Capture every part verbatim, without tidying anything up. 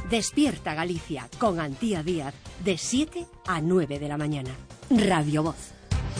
Despierta Galicia con Antía Díaz de siete a nueve de la mañana. Radio Voz.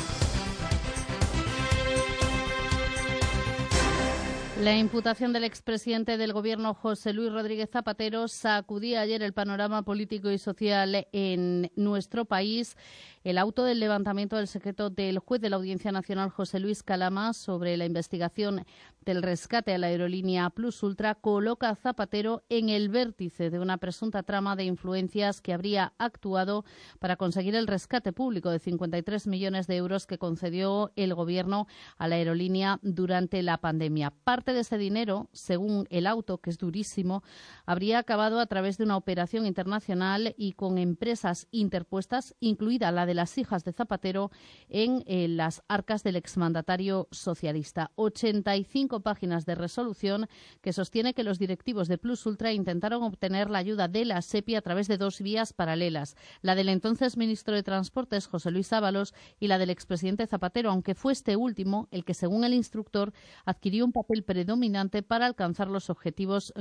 La imputación del expresidente del Gobierno, José Luis Rodríguez Zapatero, sacudía ayer el panorama político y social en nuestro país. El auto del levantamiento del secreto del juez de la Audiencia Nacional, José Luis Calama, sobre la investigación del rescate a la aerolínea Plus Ultra, coloca a Zapatero en el vértice de una presunta trama de influencias que habría actuado para conseguir el rescate público de cincuenta y tres millones de euros que concedió el Gobierno a la aerolínea durante la pandemia. Parte de ese dinero, según el auto, que es durísimo, habría acabado a través de una operación internacional y con empresas interpuestas, incluida la de las hijas de Zapatero, en eh, las arcas del exmandatario socialista. ochenta y cinco páginas de resolución que sostiene que los directivos de Plus Ultra intentaron obtener la ayuda de la SEPI a través de dos vías paralelas, la del entonces ministro de Transportes, José Luis Ábalos, y la del expresidente Zapatero, aunque fue este último el que, según el instructor, adquirió un papel predominante para alcanzar los objetivos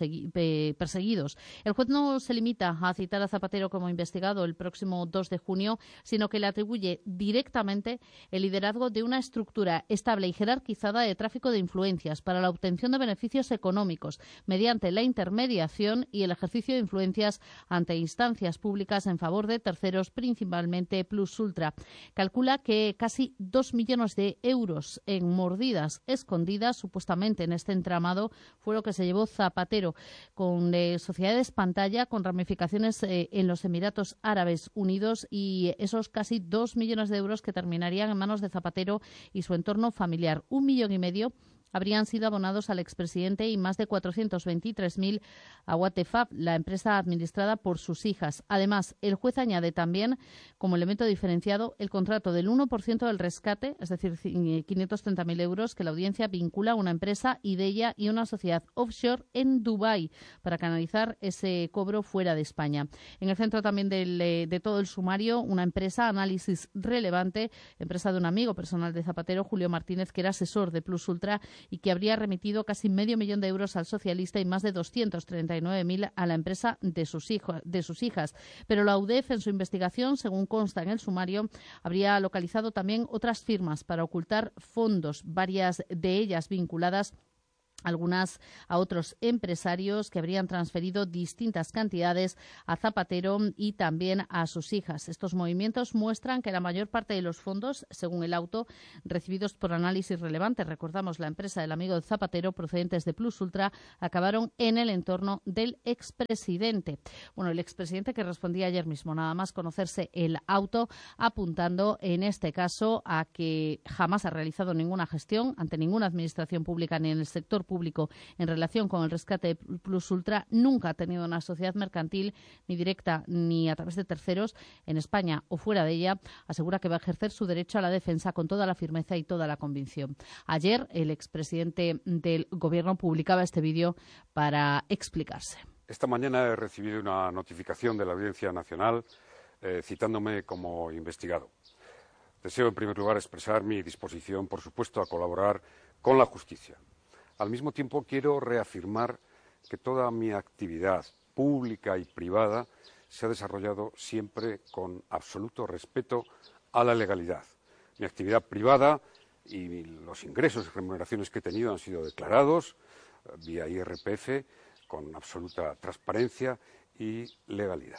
eh, perseguidos. El juez no se limita a citar a Zapatero como investigado el próximo dos de junio, sino que le atribuye directamente el liderazgo de una estructura estable y jerarquizada de tráfico de influencias para la obtención de beneficios económicos mediante la intermediación y el ejercicio de influencias ante instancias públicas en favor de terceros, principalmente Plus Ultra. Calcula que casi dos millones de euros en mordidas escondidas, supuestamente en este entramado, fue lo que se llevó Zapatero, con eh, sociedades pantalla con ramificaciones eh, en los Emiratos Árabes Unidos, y esos casi dos millones de euros que terminarían en manos de Zapatero y su entorno familiar. Un millón y medio habrían sido abonados al expresidente y más de cuatrocientos veintitrés mil a Watefab, la empresa administrada por sus hijas. Además, el juez añade también, como elemento diferenciado, el contrato del uno por ciento del rescate, es decir, quinientos treinta mil euros, que la audiencia vincula a una empresa, Ideya, y una sociedad offshore en Dubái para canalizar ese cobro fuera de España. En el centro también del, de todo el sumario, una empresa, Análisis Relevante, empresa de un amigo personal de Zapatero, Julio Martínez, que era asesor de Plus Ultra, y que habría remitido casi medio millón de euros al socialista y más de doscientos treinta y nueve mil a la empresa de sus, hijo, de sus hijas. Pero la U D E F, en su investigación, según consta en el sumario, habría localizado también otras firmas para ocultar fondos, varias de ellas vinculadas algunas a otros empresarios que habrían transferido distintas cantidades a Zapatero y también a sus hijas. Estos movimientos muestran que la mayor parte de los fondos, según el auto, recibidos por Análisis Relevante, recordamos, la empresa del amigo de Zapatero, procedentes de Plus Ultra, acabaron en el entorno del expresidente. Bueno, el expresidente que respondía ayer mismo, nada más conocerse el auto, apuntando en este caso a que jamás ha realizado ninguna gestión ante ninguna administración pública ni en el sector público público en relación con el rescate de Plus Ultra, nunca ha tenido una sociedad mercantil, ni directa ni a través de terceros, en España o fuera de ella. Asegura que va a ejercer su derecho a la defensa con toda la firmeza y toda la convicción. Ayer el expresidente del Gobierno publicaba este vídeo para explicarse. Esta mañana he recibido una notificación de la Audiencia Nacional eh, citándome como investigado. Deseo, en primer lugar, expresar mi disposición, por supuesto, a colaborar con la justicia. Al mismo tiempo, quiero reafirmar que toda mi actividad pública y privada se ha desarrollado siempre con absoluto respeto a la legalidad. Mi actividad privada y los ingresos y remuneraciones que he tenido han sido declarados vía I R P F con absoluta transparencia y legalidad.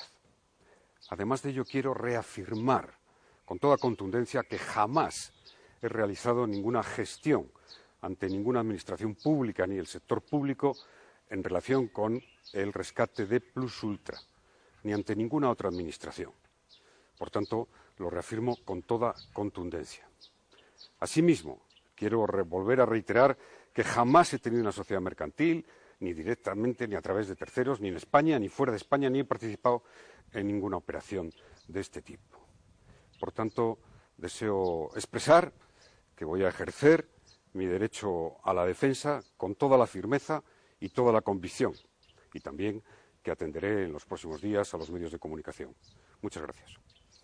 Además de ello, quiero reafirmar con toda contundencia que jamás he realizado ninguna gestión ante ninguna administración pública ni el sector público en relación con el rescate de Plus Ultra, ni ante ninguna otra administración. Por tanto, lo reafirmo con toda contundencia. Asimismo, quiero volver a reiterar que jamás he tenido una sociedad mercantil, ni directamente, ni a través de terceros, ni en España, ni fuera de España, ni he participado en ninguna operación de este tipo. Por tanto, deseo expresar que voy a ejercer mi derecho a la defensa con toda la firmeza y toda la convicción, y también que atenderé en los próximos días a los medios de comunicación. Muchas gracias.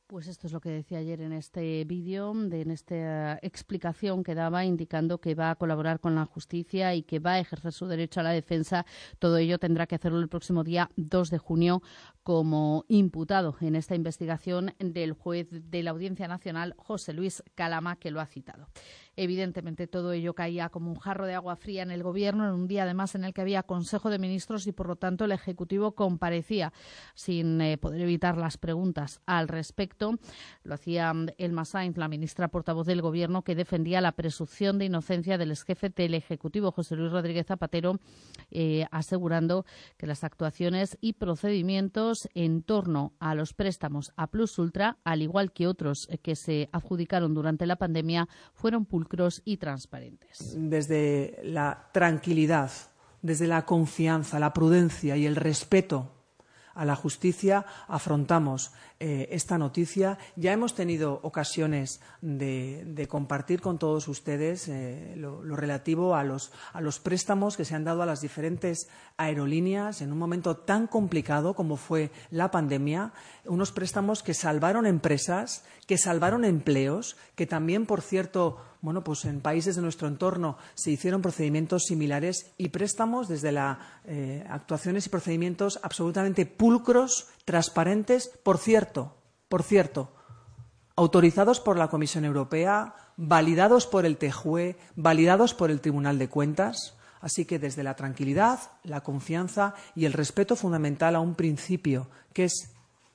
Pues esto es lo que decía ayer en este vídeo, de, en esta explicación que daba, indicando que va a colaborar con la justicia y que va a ejercer su derecho a la defensa. Todo ello tendrá que hacerlo el próximo día dos de junio como imputado en esta investigación del juez de la Audiencia Nacional, José Luis Calama, que lo ha citado. Evidentemente, todo ello caía como un jarro de agua fría en el Gobierno, en un día además en el que había Consejo de Ministros y, por lo tanto, el Ejecutivo comparecía sin eh, poder evitar las preguntas al respecto. Lo hacía Elma Sainz, la ministra portavoz del Gobierno, que defendía la presunción de inocencia del exjefe del Ejecutivo, José Luis Rodríguez Zapatero, eh, asegurando que las actuaciones y procedimientos en torno a los préstamos a Plus Ultra, al igual que otros que se adjudicaron durante la pandemia, fueron pulcros y transparentes. Desde la tranquilidad, desde la confianza, la prudencia y el respeto a la justicia afrontamos eh, esta noticia. Ya hemos tenido ocasiones de, de compartir con todos ustedes eh, lo, lo relativo a los, a los préstamos que se han dado a las diferentes aerolíneas en un momento tan complicado como fue la pandemia, unos préstamos que salvaron empresas, que salvaron empleos, que también, por cierto, bueno, pues en países de nuestro entorno se hicieron procedimientos similares y préstamos desde las eh, actuaciones y procedimientos absolutamente pulcros, transparentes, por cierto, por cierto, autorizados por la Comisión Europea, validados por el T J U E, validados por el Tribunal de Cuentas. Así que desde la tranquilidad, la confianza y el respeto fundamental a un principio que es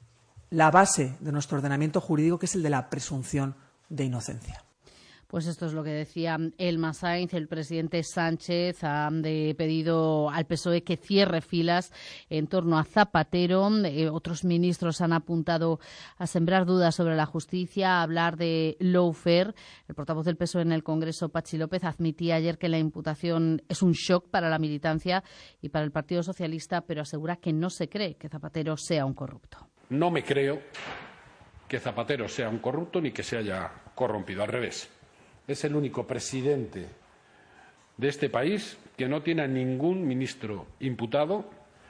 la base de nuestro ordenamiento jurídico, que es el de la presunción de inocencia. Pues esto es lo que decía Elma Sainz. El presidente Sánchez ha de pedido al P S O E que cierre filas en torno a Zapatero. Eh, otros ministros han apuntado a sembrar dudas sobre la justicia, a hablar de lawfare. El portavoz del P S O E en el Congreso, Patxi López, admitía ayer que la imputación es un shock para la militancia y para el Partido Socialista, pero asegura que no se cree que Zapatero sea un corrupto. No me creo que Zapatero sea un corrupto ni que se haya corrompido. Al revés. Es el único presidente de este país que no tiene a ningún ministro imputado,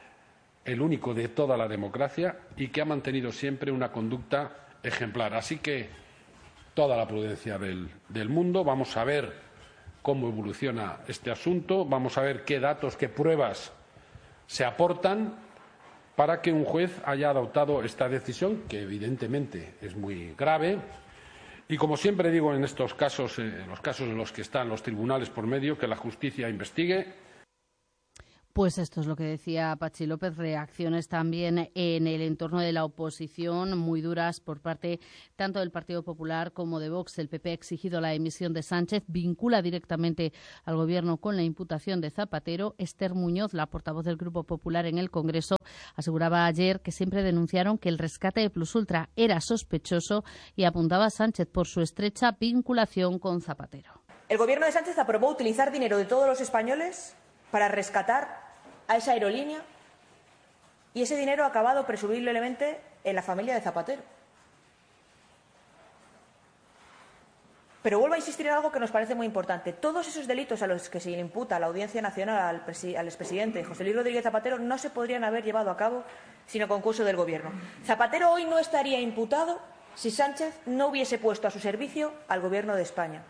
el único de toda la democracia, y que ha mantenido siempre una conducta ejemplar. Así que toda la prudencia del, del mundo. Vamos a ver cómo evoluciona este asunto, vamos a ver qué datos, qué pruebas se aportan para que un juez haya adoptado esta decisión, que evidentemente es muy grave. Y, como siempre digo en estos casos, en los casos en los que están los tribunales por medio, que la justicia investigue. Pues esto es lo que decía Patxi López. Reacciones también en el entorno de la oposición, muy duras por parte tanto del Partido Popular como de Vox. El P P ha exigido la dimisión de Sánchez, vincula directamente al Gobierno con la imputación de Zapatero. Esther Muñoz, la portavoz del Grupo Popular en el Congreso, aseguraba ayer que siempre denunciaron que el rescate de Plus Ultra era sospechoso y apuntaba a Sánchez por su estrecha vinculación con Zapatero. El Gobierno de Sánchez aprobó utilizar dinero de todos los españoles para rescatar a esa aerolínea, y ese dinero ha acabado presumiblemente en la familia de Zapatero. Pero vuelvo a insistir en algo que nos parece muy importante. Todos esos delitos a los que se le imputa a la Audiencia Nacional al, presi al expresidente José Luis Rodríguez Zapatero no se podrían haber llevado a cabo sin el concurso del Gobierno. Zapatero hoy no estaría imputado si Sánchez no hubiese puesto a su servicio al Gobierno de España.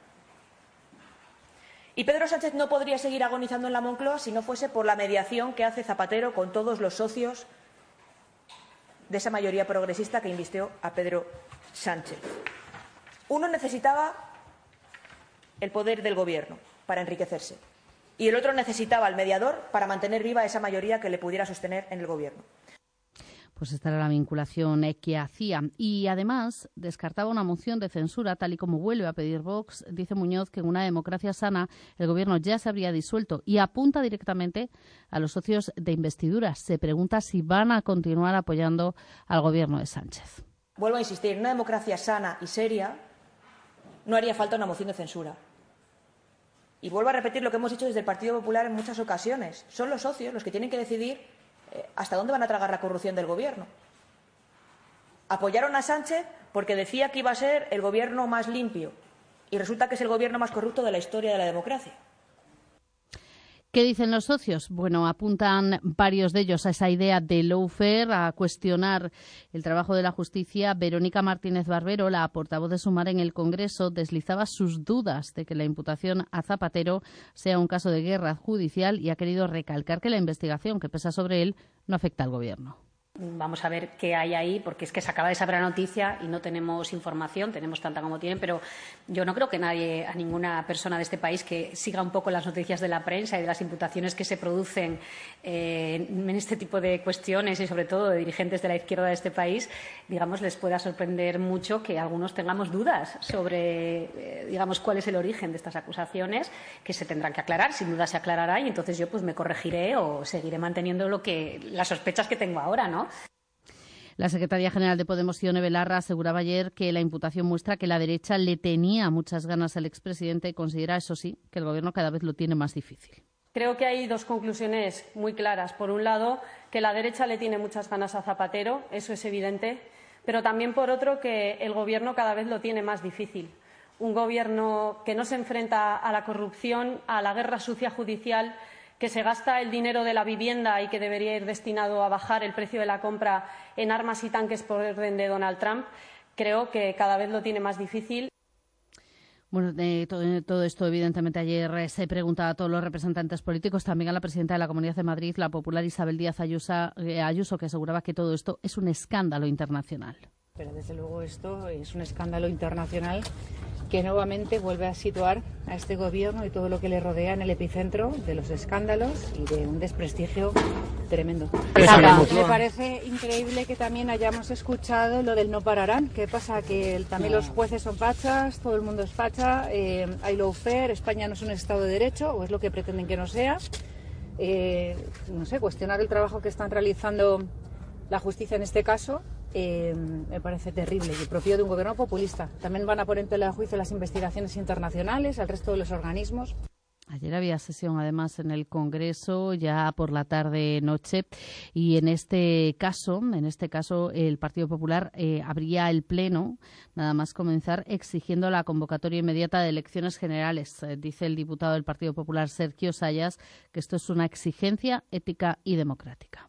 Y Pedro Sánchez no podría seguir agonizando en la Moncloa si no fuese por la mediación que hace Zapatero con todos los socios de esa mayoría progresista que invistió a Pedro Sánchez. Uno necesitaba el poder del Gobierno para enriquecerse y el otro necesitaba al mediador para mantener viva esa mayoría que le pudiera sostener en el Gobierno. Pues esta era la vinculación que hacía. Y además descartaba una moción de censura, tal y como vuelve a pedir Vox. Dice Muñoz que en una democracia sana el Gobierno ya se habría disuelto y apunta directamente a los socios de investidura. Se pregunta si van a continuar apoyando al Gobierno de Sánchez. Vuelvo a insistir, en una democracia sana y seria no haría falta una moción de censura. Y vuelvo a repetir lo que hemos dicho desde el Partido Popular en muchas ocasiones. Son los socios los que tienen que decidir hasta dónde van a tragar la corrupción del Gobierno. Apoyaron a Sánchez porque decía que iba a ser el Gobierno más limpio y resulta que es el Gobierno más corrupto de la historia de la democracia. ¿Qué dicen los socios? Bueno, apuntan varios de ellos a esa idea de lawfare, a cuestionar el trabajo de la justicia. Verónica Martínez Barbero, la portavoz de Sumar en el Congreso, deslizaba sus dudas de que la imputación a Zapatero sea un caso de guerra judicial y ha querido recalcar que la investigación que pesa sobre él no afecta al Gobierno. Vamos a ver qué hay ahí, porque es que se acaba de saber la noticia y no tenemos información, tenemos tanta como tienen, pero yo no creo que nadie, a ninguna persona de este país que siga un poco las noticias de la prensa y de las imputaciones que se producen eh, en este tipo de cuestiones y sobre todo de dirigentes de la izquierda de este país, digamos, les pueda sorprender mucho que algunos tengamos dudas sobre, eh, digamos, cuál es el origen de estas acusaciones, que se tendrán que aclarar, sin duda se aclarará y entonces yo pues me corregiré o seguiré manteniendo lo que, las sospechas que tengo ahora, ¿no? La secretaria general de Podemos, Ione Belarra, aseguraba ayer que la imputación muestra que la derecha le tenía muchas ganas al expresidente y considera, eso sí, que el Gobierno cada vez lo tiene más difícil. Creo que hay dos conclusiones muy claras. Por un lado, que la derecha le tiene muchas ganas a Zapatero, eso es evidente, pero también, por otro, que el Gobierno cada vez lo tiene más difícil. Un Gobierno que no se enfrenta a la corrupción, a la guerra sucia judicial, que se gasta el dinero de la vivienda y que debería ir destinado a bajar el precio de la compra en armas y tanques por orden de Donald Trump, creo que cada vez lo tiene más difícil. Bueno, de todo, de todo esto, evidentemente, ayer se preguntaba a todos los representantes políticos, también a la presidenta de la Comunidad de Madrid, la popular Isabel Díaz Ayuso, eh, Ayuso, que aseguraba que todo esto es un escándalo internacional. Pero desde luego esto es un escándalo internacional que nuevamente vuelve a situar a este Gobierno y todo lo que le rodea en el epicentro de los escándalos y de un desprestigio tremendo. Me parece increíble que también hayamos escuchado lo del no pararán. ¿Qué pasa? Que también los jueces son fachas, todo el mundo es facha, eh, hay lawfare, España no es un Estado de Derecho, o es lo que pretenden que no sea. Eh, no sé, cuestionar el trabajo que están realizando la justicia en este caso. Eh, me parece terrible y propio de un gobierno populista. También van a poner en tela de juicio las investigaciones internacionales, al resto de los organismos. Ayer había sesión, además, en el Congreso, ya por la tarde-noche, y en este caso, en este caso, el Partido Popular eh, abría el Pleno, nada más comenzar, exigiendo la convocatoria inmediata de elecciones generales. Eh, dice el diputado del Partido Popular, Sergio Sayas, que esto es una exigencia ética y democrática.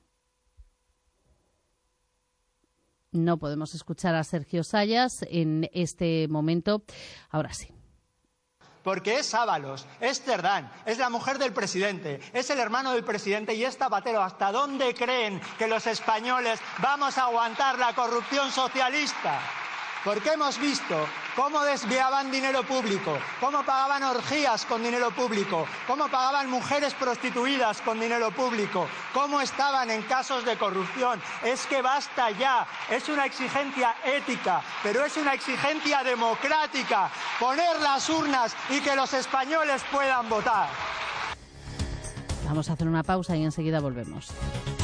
No podemos escuchar a Sergio Sayas en este momento. Ahora sí. Porque es Ábalos, es Cerdán, es la mujer del presidente, es el hermano del presidente y es Zapatero. ¿Hasta dónde creen que los españoles vamos a aguantar la corrupción socialista? Porque hemos visto cómo desviaban dinero público, cómo pagaban orgías con dinero público, cómo pagaban mujeres prostituidas con dinero público, cómo estaban en casos de corrupción. Es que basta ya, es una exigencia ética, pero es una exigencia democrática. Poner las urnas y que los españoles puedan votar. Vamos a hacer una pausa y enseguida volvemos.